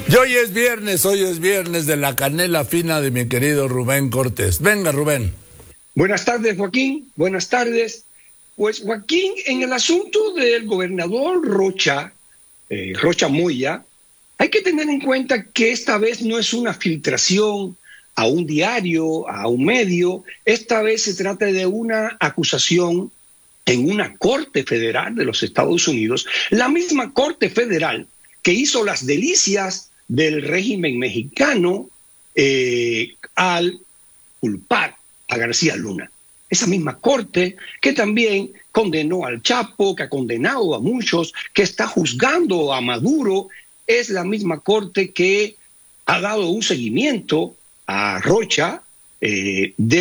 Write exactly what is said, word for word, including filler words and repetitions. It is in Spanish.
Y hoy es viernes, hoy es viernes de la canela fina de mi querido Rubén Cortés. Venga, Rubén. Buenas tardes, Joaquín. Buenas tardes. Pues, Joaquín, en el asunto del gobernador Rocha, eh, Rocha Moya, hay que tener en cuenta que esta vez no es una filtración a un diario, a un medio. Esta vez se trata de una acusación en una corte federal de los Estados Unidos, la misma corte federal que hizo las delicias del régimen mexicano eh, al culpar a García Luna. Esa misma corte que también condenó al Chapo, que ha condenado a muchos, que está juzgando a Maduro, es la misma corte que ha dado un seguimiento a Rocha eh, de